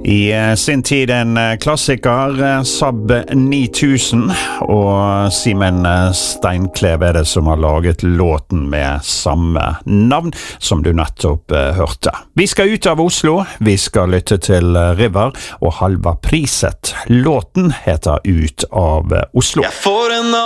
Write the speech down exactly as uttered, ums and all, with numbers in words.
I sin tid en klassiker, Saab ni tusen, og Simen Steinkleve er det som har laget låten med samme navn som du nettopp hørte. Vi skal ut av Oslo, vi skal lytte til River og Halva Priset. Låten heter Ut av Oslo. Jeg får en